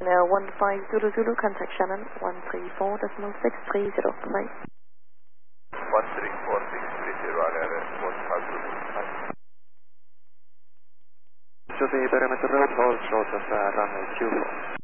15 Zulu, contact Shannon 134.630. Bye. 134.630, Alere, 15 Zulu. Josie Parameter Road, hold short of runway 24.